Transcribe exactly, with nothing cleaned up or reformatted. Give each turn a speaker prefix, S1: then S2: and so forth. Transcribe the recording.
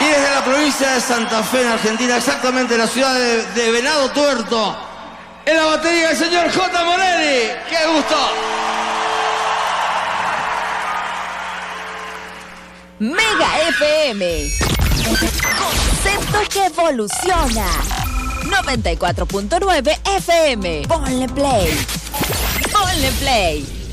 S1: Y desde la provincia de Santa Fe, en Argentina, exactamente en la ciudad de, de Venado Tuerto, en la batería el señor J. Morelli. ¡Qué gusto!
S2: Mega F M. Concepto que evoluciona. noventa y cuatro punto nueve F M. Ponle play. Ponle play.